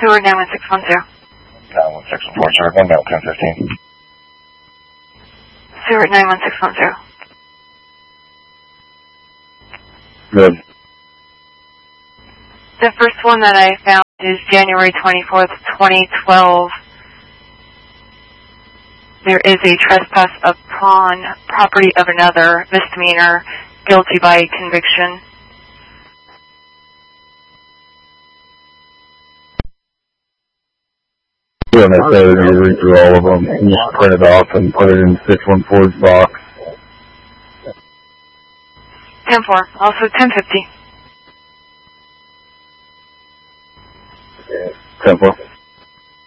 Seward 91610. 91614, Seward 1 Mail 1015. Seward 91610. Good. The first one that I found is January 24th, 2012. There is a trespass upon property of another, misdemeanor, guilty by conviction. Yeah, I say we're going to read through all of them and just print it off and put it in 614's box. 10-4, also 1050. 10-4.